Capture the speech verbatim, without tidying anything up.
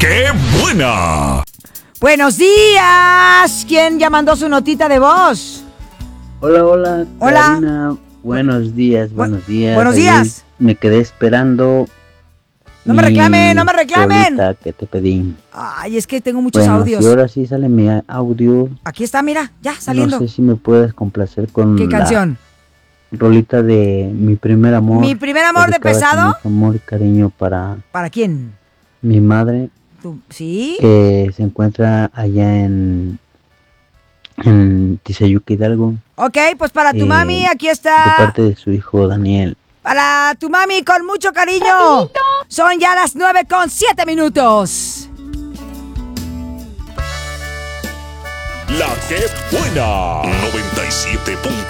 ¡Qué buena! Buenos días. ¿Quién ya mandó su notita de voz? Hola, hola. Hola. Karina. Buenos días, buenos días. Buenos Ayer días. Me quedé esperando. No me mi reclamen, no me reclamen. rolita que te pedí. Ay, es que tengo muchos Bueno, audios. si ahora sí sale mi audio. Aquí está, mira, ya saliendo. No sé si me puedes complacer con ¿Qué la canción? rolita de Mi Primer Amor. ¿Mi Primer Amor de dedicada Pesado? con mucho amor y cariño para ¿Para quién? mi madre, ¿Tú? ¿Sí? que se encuentra allá en, en Tizayuca, Hidalgo. Ok, pues para tu Eh, mami, aquí De está. parte de su hijo Daniel. Para tu mami, con mucho cariño. Son ya las nueve con siete minutos. La que buena. noventa y siete punto